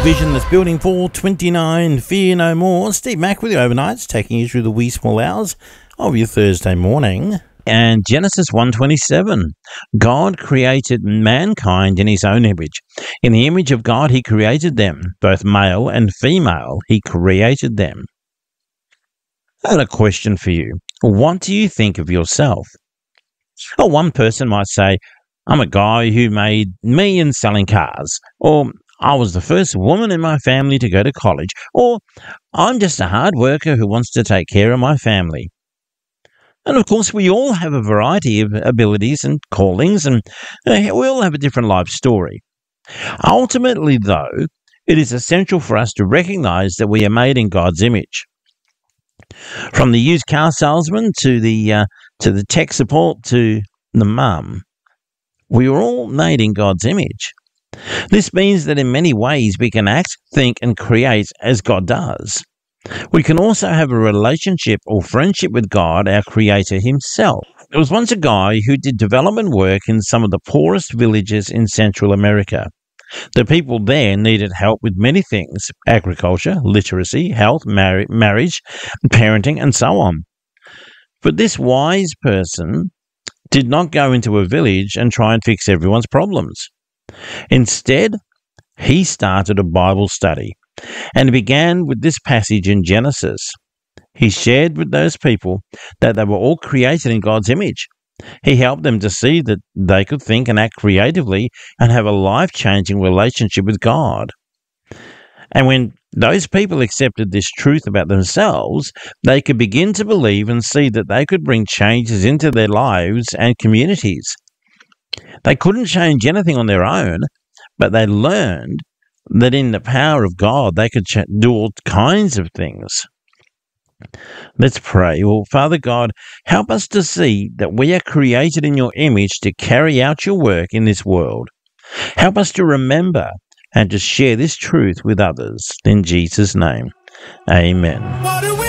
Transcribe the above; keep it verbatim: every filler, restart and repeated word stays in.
vision that's building for twenty-nine. Fear no more. Steve Mack with you overnights, taking you through the wee small hours of your Thursday morning. And Genesis one twenty-seven, God created mankind in his own image. In the image of God he created them, both male and female he created them. I had a question for you. What do you think of yourself? Well, one person might say, I'm a guy who made millions selling cars, or I was the first woman in my family to go to college, or I'm just a hard worker who wants to take care of my family. And of course, we all have a variety of abilities and callings, and we all have a different life story. Ultimately, though, it is essential for us to recognize that we are made in God's image. From the used car salesman to the uh, to the tech support to the mum, we are all made in God's image. This means that in many ways we can act, think, and create as God does. We can also have a relationship or friendship with God, our Creator himself. There was once a guy who did development work in some of the poorest villages in Central America. The people there needed help with many things: agriculture, literacy, health, mar- marriage, parenting, and so on. But this wise person did not go into a village and try and fix everyone's problems. Instead, he started a Bible study and began with this passage in Genesis. He shared with those people that they were all created in God's image. He helped them to see that they could think and act creatively and have a life-changing relationship with God. And when those people accepted this truth about themselves, they could begin to believe and see that they could bring changes into their lives and communities. They couldn't change anything on their own, but they learned that in the power of God, they could ch- do all kinds of things. Let's pray. Well, Father God, help us to see that we are created in your image to carry out your work in this world. Help us to remember and to share this truth with others. In Jesus' name, amen.